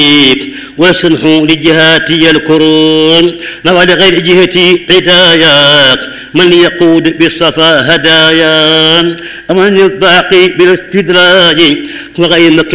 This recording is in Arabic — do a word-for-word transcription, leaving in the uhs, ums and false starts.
والسنح لجهاتي الكرون نوى لغير جهتي عدايات من يقود بالصفا هدايا أمن الباقي بالاستدراج وغير